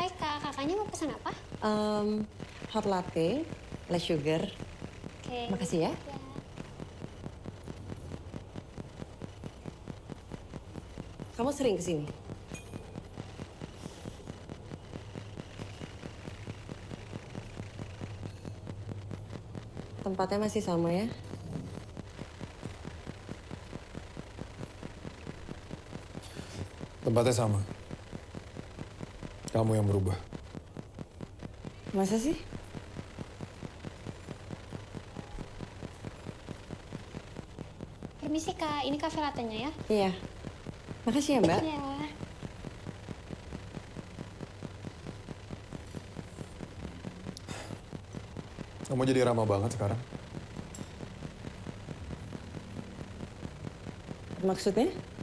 Hai Kak, kakaknya mau pesan apa? Hot latte, less sugar. Oke. Makasih ya. Ya. Kamu sering kesini? Tempatnya masih sama ya? Tempatnya sama. Kamu yang berubah. Masa sih? Permisi Kak, ini kafe latenya ya? Iya. Makasih ya, Mbak. Ya. Kamu jadi ramah banget sekarang. Maksudnya?